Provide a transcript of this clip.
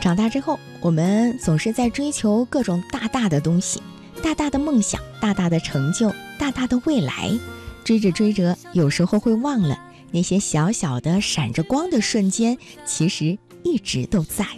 长大之后，我们总是在追求各种大大的东西，大大的梦想，大大的成就，大大的未来。追着追着，有时候会忘了那些小小的闪着光的瞬间，其实一直都在。